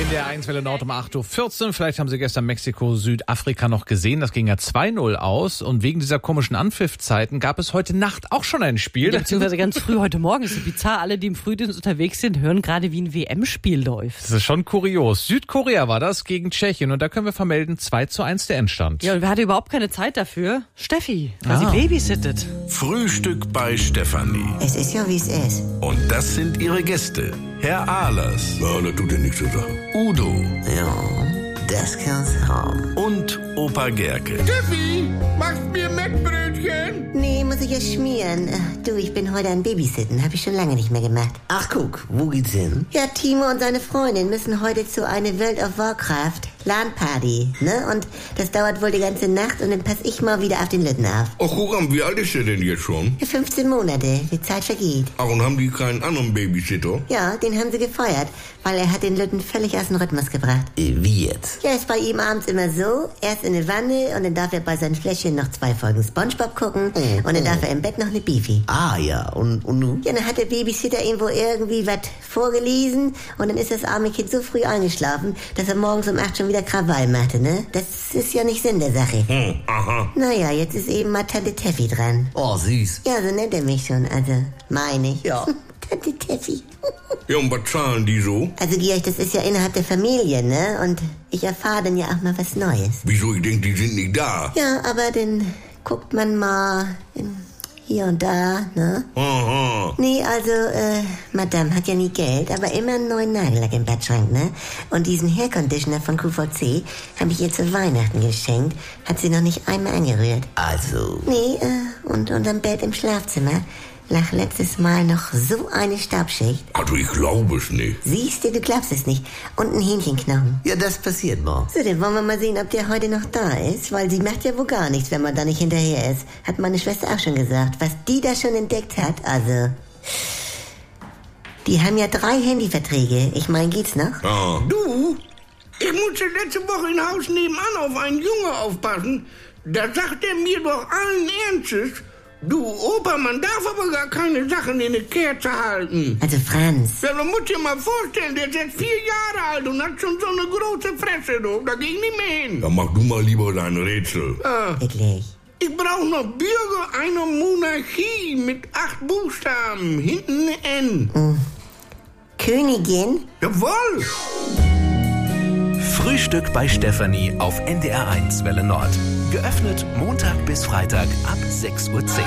NDR 1 Welle Nord um 8.14 Uhr. Vielleicht haben Sie gestern Mexiko-Südafrika noch gesehen. Das ging ja 2-0 aus. Und wegen dieser komischen Anpfiffzeiten gab es heute Nacht auch schon ein Spiel. Ja, beziehungsweise ganz früh heute Morgen. Ist so bizarr. Alle, die im Frühdienst unterwegs sind, hören gerade, wie ein WM-Spiel läuft. Das ist schon kurios. Südkorea war das gegen Tschechien. Und da können wir vermelden, 2:1 der Endstand. Ja, und wer hatte überhaupt keine Zeit dafür? Steffi, weil sie babysittet. Frühstück bei Stefanie. Es ist ja, wie es ist. Und das sind ihre Gäste. Herr Ahlers. Ja, das tut ja nichts zur Sache. Udo. Ja, das kann's haben. Und Opa Gerke. Steffi, machst mir Mettbrötchen? Nee, muss ich ja schmieren. Du, ich bin heute an Babysitten. Hab ich schon lange nicht mehr gemacht. Ach guck, wo geht's hin? Ja, Timo und seine Freundin müssen heute zu einer World of Warcraft LAN-Party, ne? Und das dauert wohl die ganze Nacht und dann pass ich mal wieder auf den Lütten auf. Ach, guck, wie alt ist der denn jetzt schon? Ja, 15 Monate. Die Zeit vergeht. Ach, und haben die keinen anderen Babysitter? Ja, den haben sie gefeuert, weil er hat den Lütten völlig aus dem Rhythmus gebracht. Wie jetzt? Ja, ist bei ihm abends immer so, erst in eine Wanne und dann darf er bei seinem Fläschchen noch 2 Folgen Spongebob gucken und dann darf er im Bett noch eine Beefy. Ah ja, und nun? Ja, dann hat der Babysitter ihm wohl irgendwie was vorgelesen und dann ist das arme Kind so früh eingeschlafen, dass er morgens um 8 schon wieder Krawall machte, ne? Das ist ja nicht Sinn der Sache. Aha. Naja, jetzt ist eben mal Tante Teffi dran. Oh, süß. Ja, so nennt er mich schon, also meine ich. Ja. Tante Teffi. Ja, und was zahlen die so? Also Georg, das ist ja innerhalb der Familie, ne? Und ich erfahre dann ja auch mal was Neues. Wieso? Ich denke, die sind nicht da. Ja, aber dann guckt man mal hier und da, ne? Aha. Nee, also, Madame hat ja nie Geld, aber immer einen neuen Nagellack im Bettschrank, ne? Und diesen Hairconditioner von QVC habe ich ihr zu Weihnachten geschenkt. Hat sie noch nicht einmal angerührt. Also, Nee, und unterm Bett im Schlafzimmer lag letztes Mal noch so eine Staubschicht. Also, ich glaube es nicht. Siehst du glaubst es nicht. Und ein Hähnchenknochen. ja, das passiert mal. So, dann wollen wir mal sehen, ob der heute noch da ist, weil sie macht ja wohl gar nichts, wenn man da nicht hinterher ist. Hat meine Schwester auch schon gesagt. Was die da schon entdeckt hat, also... Die haben ja 3 Handyverträge. Ich meine, geht's noch? Ah. Du, ich musste letzte Woche im Haus nebenan auf einen Junge aufpassen. Da sagt er mir doch allen Ernstes, du Opa, man darf aber gar keine Sachen in eine Kerze halten. Also Franz. Ja, man muss dir mal vorstellen, der ist jetzt 4 Jahre alt und hat schon so eine große Fresse, du. Da ging nicht mehr hin. Ja, mach du mal lieber dein Rätsel. Wirklich. Ich brauche noch Bürger einer Monarchie mit 8 Buchstaben, hinten ein N. Königin? Jawohl! Frühstück bei Stefanie auf NDR 1 Welle Nord. Geöffnet Montag bis Freitag ab 6:10 Uhr.